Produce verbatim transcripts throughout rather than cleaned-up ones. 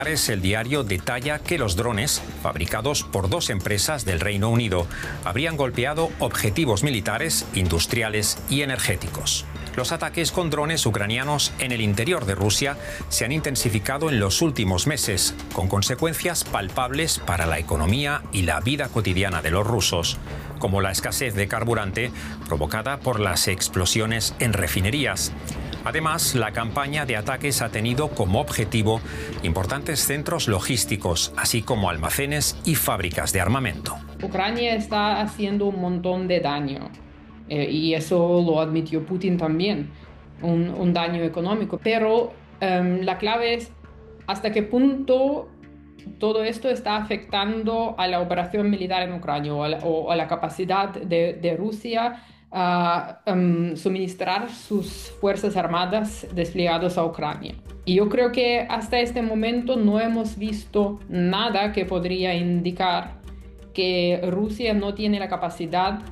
El diario detalla que los drones, fabricados por dos empresas del Reino Unido, habrían golpeado objetivos militares, industriales y energéticos. Los ataques con drones ucranianos en el interior de Rusia se han intensificado en los últimos meses, con consecuencias palpables para la economía y la vida cotidiana de los rusos, como la escasez de carburante provocada por las explosiones en refinerías. Además, la campaña de ataques ha tenido como objetivo importantes centros logísticos, así como almacenes y fábricas de armamento. Ucrania está haciendo un montón de daño, eh, y eso lo admitió Putin también, un, un daño económico. Pero um, la clave es hasta qué punto todo esto está afectando a la operación militar en Ucrania o a la, o a la capacidad de, de Rusia a um, suministrar sus fuerzas armadas desplegadas a Ucrania. Y yo creo que hasta este momento no hemos visto nada que podría indicar que Rusia no tiene la capacidad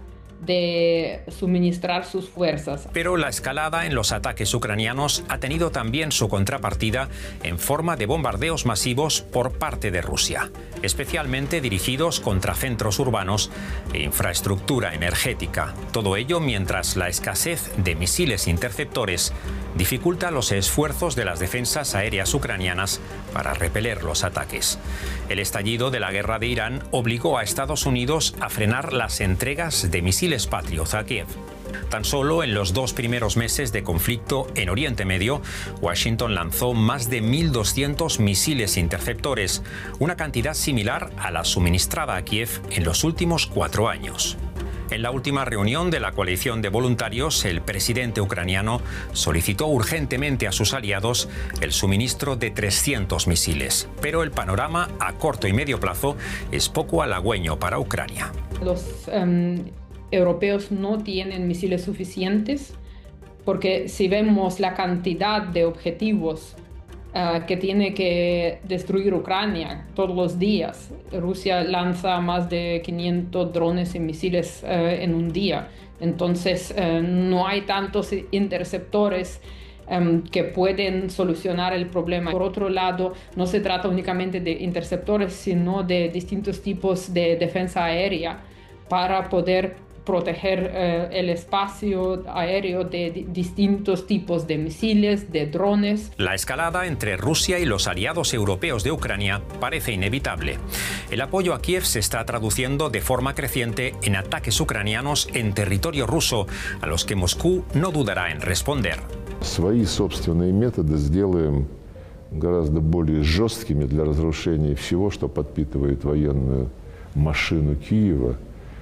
de suministrar sus fuerzas. Pero la escalada en los ataques ucranianos ha tenido también su contrapartida en forma de bombardeos masivos por parte de Rusia, especialmente dirigidos contra centros urbanos e infraestructura energética. Todo ello mientras la escasez de misiles interceptores dificulta los esfuerzos de las defensas aéreas ucranianas para repeler los ataques. El estallido de la guerra de Irán obligó a Estados Unidos a frenar las entregas de misiles Patriot a Kiev. Tan solo en los dos primeros meses de conflicto en Oriente Medio, Washington lanzó más de mil doscientos misiles interceptores, una cantidad similar a la suministrada a Kiev en los últimos cuatro años. En la última reunión de la coalición de voluntarios, el presidente ucraniano solicitó urgentemente a sus aliados el suministro de trescientos misiles. Pero el panorama a corto y medio plazo es poco halagüeño para Ucrania. Los um, europeos no tienen misiles suficientes porque si vemos la cantidad de objetivos Uh, que tiene que destruir Ucrania todos los días. Rusia lanza más de quinientos drones y misiles uh, en un día. Entonces uh, no hay tantos interceptores um, que pueden solucionar el problema. Por otro lado, no se trata únicamente de interceptores, sino de distintos tipos de defensa aérea para poder proteger eh, el espacio aéreo de di- distintos tipos de misiles, de drones. La escalada entre Rusia y los aliados europeos de Ucrania parece inevitable. El apoyo a Kiev se está traduciendo de forma creciente en ataques ucranianos en territorio ruso, a los que Moscú no dudará en responder. Свои собственные методы сделаем гораздо более жесткими для разрушения всего, что подпитывает военную машину Киева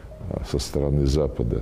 со стороны Запада.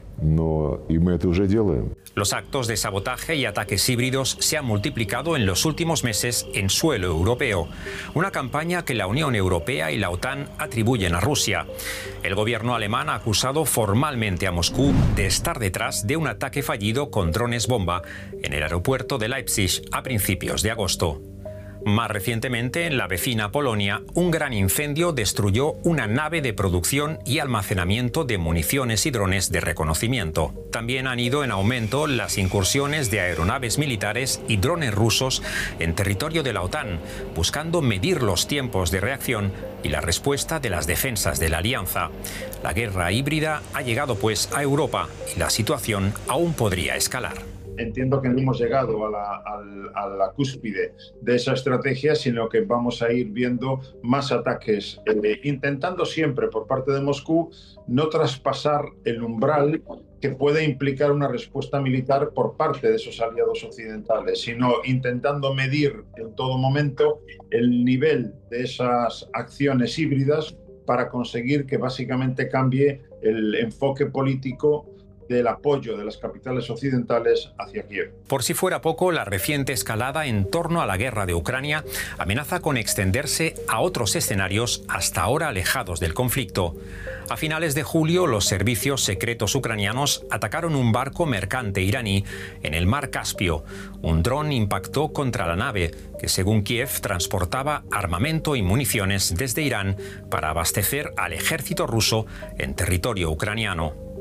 Но y мы это уже делаем. Los actos de sabotaje y ataques híbridos se han multiplicado en los últimos meses en suelo europeo, una campaña que la Unión Europea y la OTAN atribuyen a Rusia. El gobierno alemán ha acusado formalmente a Moscú de estar detrás de un ataque fallido con drones bomba en el aeropuerto de Leipzig a principios de agosto. Más recientemente, en la vecina Polonia, un gran incendio destruyó una nave de producción y almacenamiento de municiones y drones de reconocimiento. También han ido en aumento las incursiones de aeronaves militares y drones rusos en territorio de la OTAN, buscando medir los tiempos de reacción y la respuesta de las defensas de la alianza. La guerra híbrida ha llegado pues a Europa y la situación aún podría escalar. Entiendo que no hemos llegado a la, a, a la cúspide de esa estrategia, sino que vamos a ir viendo más ataques, eh, intentando siempre por parte de Moscú no traspasar el umbral que puede implicar una respuesta militar por parte de esos aliados occidentales, sino intentando medir en todo momento el nivel de esas acciones híbridas para conseguir que básicamente cambie el enfoque político del apoyo de las capitales occidentales hacia Kiev. Por si fuera poco, la reciente escalada en torno a la guerra de Ucrania amenaza con extenderse a otros escenarios hasta ahora alejados del conflicto. A finales de julio, los servicios secretos ucranianos atacaron un barco mercante iraní en el mar Caspio. Un dron impactó contra la nave, que según Kiev transportaba armamento y municiones desde Irán para abastecer al ejército ruso en territorio ucraniano.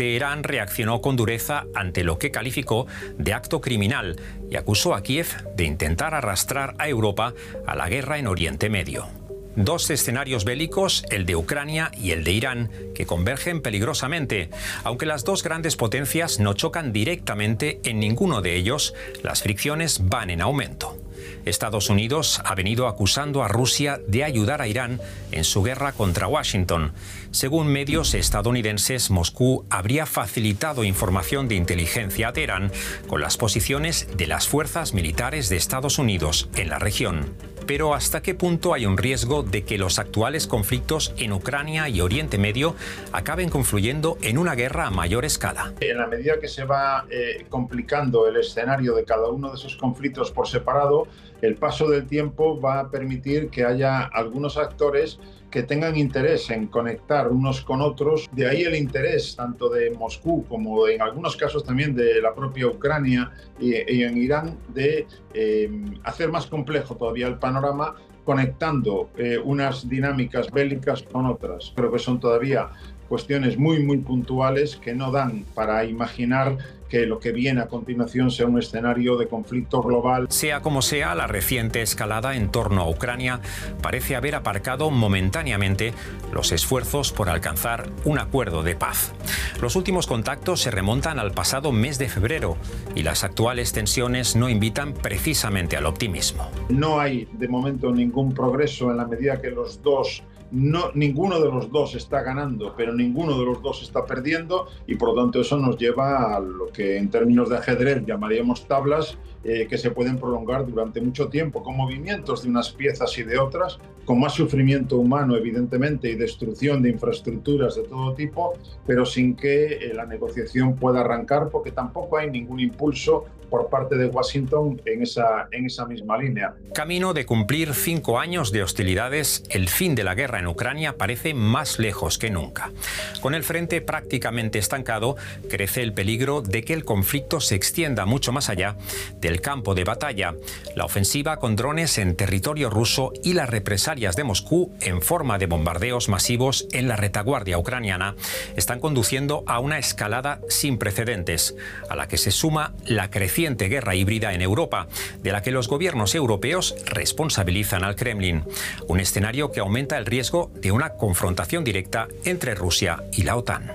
Teherán reaccionó con dureza ante lo que calificó de acto criminal y acusó a Kiev de intentar arrastrar a Europa a la guerra en Oriente Medio. Dos escenarios bélicos, el de Ucrania y el de Irán, que convergen peligrosamente. Aunque las dos grandes potencias no chocan directamente en ninguno de ellos, las fricciones van en aumento. Estados Unidos ha venido acusando a Rusia de ayudar a Irán en su guerra contra Washington. Según medios estadounidenses, Moscú habría facilitado información de inteligencia a Teherán con las posiciones de las fuerzas militares de Estados Unidos en la región. Pero ¿hasta qué punto hay un riesgo de que los actuales conflictos en Ucrania y Oriente Medio acaben confluyendo en una guerra a mayor escala? En la medida que se va eh, complicando el escenario de cada uno de esos conflictos por separado, el paso del tiempo va a permitir que haya algunos actores que tengan interés en conectar unos con otros. De ahí el interés tanto de Moscú como en algunos casos también de la propia Ucrania y, y en Irán de eh, hacer más complejo todavía el panorama, conectando eh, unas dinámicas bélicas con otras. Creo que son todavía cuestiones muy, muy puntuales que no dan para imaginar que lo que viene a continuación sea un escenario de conflicto global. Sea como sea, la reciente escalada en torno a Ucrania parece haber aparcado momentáneamente los esfuerzos por alcanzar un acuerdo de paz. Los últimos contactos se remontan al pasado mes de febrero y las actuales tensiones no invitan precisamente al optimismo. No hay de momento ningún progreso en la medida que los dos No, ninguno de los dos está ganando, pero ninguno de los dos está perdiendo, y por lo tanto eso nos lleva a lo que en términos de ajedrez llamaríamos tablas, eh, que se pueden prolongar durante mucho tiempo, con movimientos de unas piezas y de otras, con más sufrimiento humano evidentemente y destrucción de infraestructuras de todo tipo, pero sin que eh, la negociación pueda arrancar, porque tampoco hay ningún impulso por parte de Washington en esa, en esa misma línea. Camino de cumplir cinco años de hostilidades, el fin de la guerra en Ucrania parece más lejos que nunca. Con el frente prácticamente estancado, crece el peligro de que el conflicto se extienda mucho más allá del campo de batalla. La ofensiva con drones en territorio ruso y las represalias de Moscú en forma de bombardeos masivos en la retaguardia ucraniana están conduciendo a una escalada sin precedentes, a la que se suma la creciente guerra híbrida en Europa, de la que los gobiernos europeos responsabilizan al Kremlin. Un escenario que aumenta el riesgo de una confrontación directa entre Rusia y la OTAN.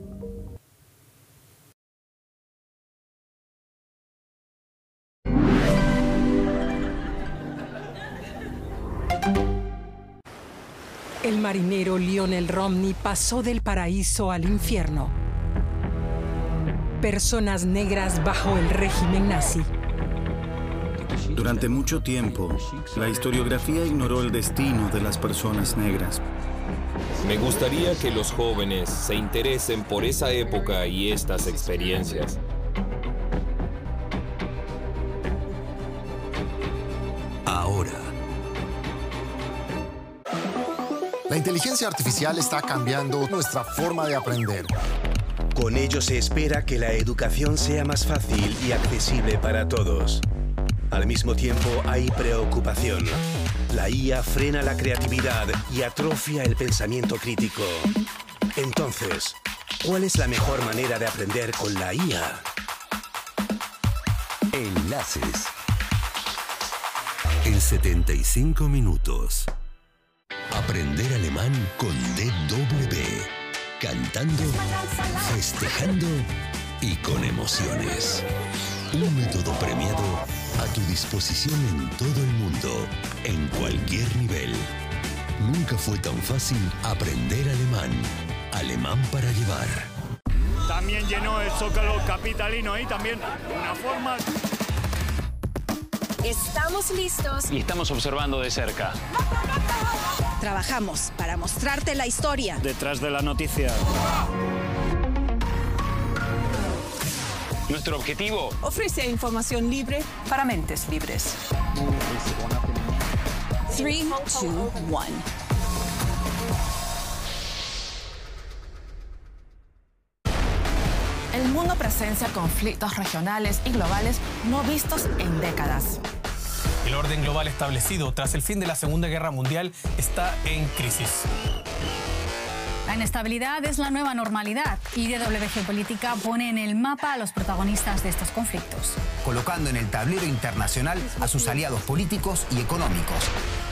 El marinero Lionel Romney pasó del paraíso al infierno. Personas negras bajo el régimen nazi. Durante mucho tiempo, la historiografía ignoró el destino de las personas negras. Me gustaría que los jóvenes se interesen por esa época y estas experiencias. Ahora. La inteligencia artificial está cambiando nuestra forma de aprender. Con ello se espera que la educación sea más fácil y accesible para todos. Al mismo tiempo hay preocupación. La I A frena la creatividad y atrofia el pensamiento crítico. Entonces, ¿cuál es la mejor manera de aprender con la I A? Enlaces. En setenta y cinco minutos. Aprender alemán con D W. Cantando, festejando y con emociones. Un método premiado a tu disposición en todo el mundo, en cualquier nivel. Nunca fue tan fácil aprender alemán. Alemán para llevar. También llenó el Zócalo capitalino y también una forma... Estamos listos. Y estamos observando de cerca. Trabajamos para mostrarte la historia. Detrás de la noticia. Nuestro objetivo: ofrece información libre para mentes libres. tres, dos, uno. El mundo presencia conflictos regionales y globales no vistos en décadas. El orden global establecido tras el fin de la Segunda Guerra Mundial está en crisis. La La inestabilidad es la nueva normalidad y D W Geopolítica pone en el mapa a los protagonistas de estos conflictos, colocando en el tablero internacional a sus aliados políticos y económicos.